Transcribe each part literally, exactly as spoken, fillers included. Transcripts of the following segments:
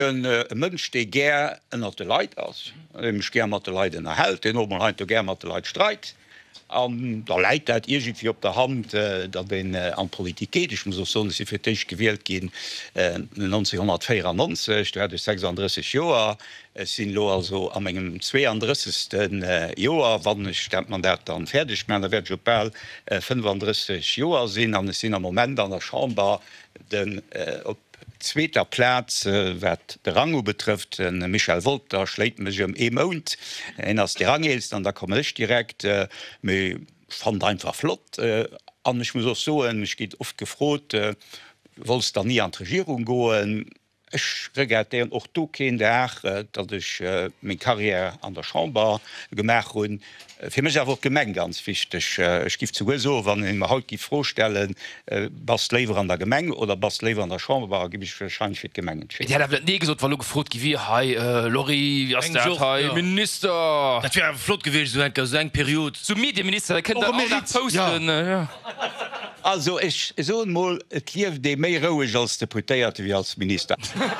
Ein äh, Mënsch de gär ënner de Leiit ass. Mch ger mat de Leiiten erhelt, Den ober haint ger mat de Leiit streit. Um, da leit dat irgendwie op der Hand äh, dat den äh, an Politiketisch muss so sie fir Teich gewählt gin äh, neunzehnhundertvierundneunzig, du sechsunddreißig Joer äh, sinn lo also am engem zweiunddreißigsten Äh, Joer wann stemmt man dat dann fertig Männer Jopel äh, fünfunddreißig Joer sinn an sinn am moment an der Chamber den äh, op Zweter Platz äh, wat de Rango betrifft äh, Michael Volter schlägt me um Emont en ass de Rang ist, dann da komme ich direkt äh, fand einfach flott äh, an ich muss auch so ich geht oft gefrot äh, wollst da nie an Regierung goen. Ich regretieren och do ken der äh, dat ich äh, min Karriere an der Chamber gemerk hun fir mech awer Gemeng ganz fichtech äh, gift zu so wann en haut gi vorstellen äh, bas lever an der Gemeng oder bas lever an der Chamber war gi ich wahrscheinlich fir Gemengen. Ja, nie gesot war gefrot wie hey, äh, Lori wie Joch, hey, ja. Minister Dat wär flott gewesen so en seng Period. zu Medienminister kennt Oh, posten ja. äh, ja. Also ich so mal et lief de méi roueg als Deputéiert wie als Minister.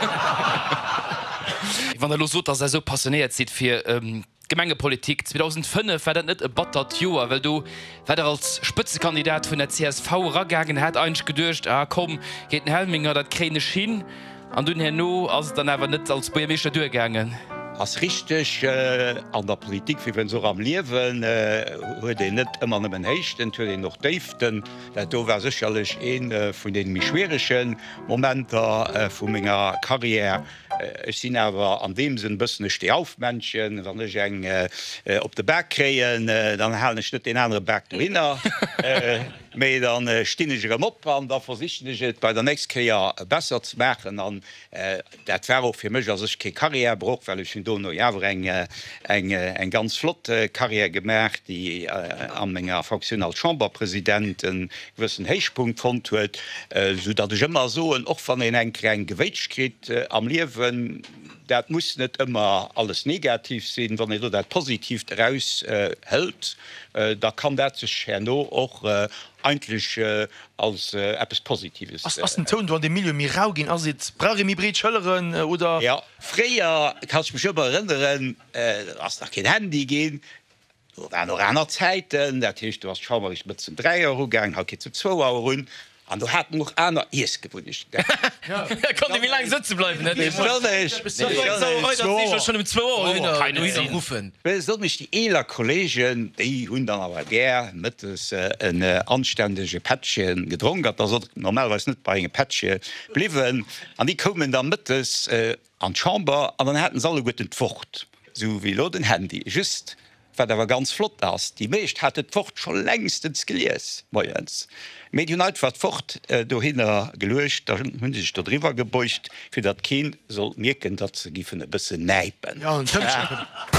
Wann der los so dass er so passioniert sieht fir ähm, Gemengepolitik zweitausendfünf war dat net e battert Joer, weil du weder als Spitzekandidat vun der C S V ragegen hat ein gedurcht ah, komm geht den Helminger dat krene Schien an du her no as dann erwer net als Boemischer durchgängen. Ass richtig äh, an der Politik wie wenn so am Liewen huet äh, net immer nëmmen hechten hue den noch deiften, dat do war sicherlich een äh, vun den mischwerischen Momenter äh, vu ménger Karriere. Ich sinn awer an dem sinn bëssen ste aufmenschen, wann ech eng äh, op de Berg kreien, äh, dann hellnech net den andere Berg drinnner. äh, méi dann äh, stinnegem op an, da versichtnet bei der nächst Krier besser ze machen an äh, dat wär fir Mch ass ich ke Karriere broch, well ich hun do no jawer eng eng eng ganz flotte Karriere gemerkt, die äh, an enger Fraktion als Chamberpräsident en gewëssen Heichpunkt von huet, äh, so dat ich immer so och van en eng eng Geweitskrit äh, am Liewen. Dat muss net immer alles negativ sinn, wann du dat positiv daraus äh, hält, äh, da kann dat sech no och äh, eigentlich äh, als äh, etwas Positives. Was was den Ton wann de Mil mir raugin as bra Hybrid Schëlleren äh, oder Ja Fréier kann ich mich erinnern, äh, ass nach kein Handy gehen. War noch einer Zeiten, der Tisch du hast schau ich mit zum drei Euro gegangen, ha zu zwei Euro run. Und du hat noch einer Ies gewünscht. Ja. Konnte wie lange sitzen bleiben rufen mich die eler Kollegen die hun dann aber ger mit äh, een äh, anständige Patchen gedrungen hat das normalerweise net bei en Patsche bliwen an die kommen dann mit äh, an Chamber an dann hätten sie alle gut entfocht so wie lo den Handy just der war ganz flott ass. Die meescht hat et fort schon längstens gelees Moiens. Medionit wat fort äh, do hinnner gelecht, da hunn sich dat drwer gebeucht, fir dat Kind soll mirken, dat ze gifen e bisse neipen. Ja,